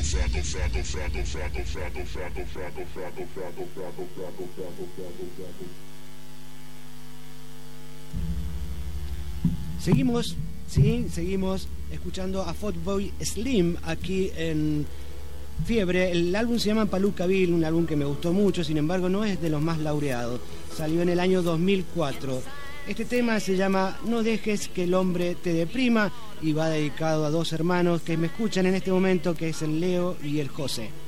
Seguimos escuchando a Fatboy Slim aquí en Fiebre. El álbum se llama Palookaville, un álbum que me gustó mucho, sin embargo no es de los más laureados. Salió en el año 2004. Este tema se llama No dejes que el hombre te deprima y va dedicado a dos hermanos que me escuchan en este momento, que es el Leo y el José.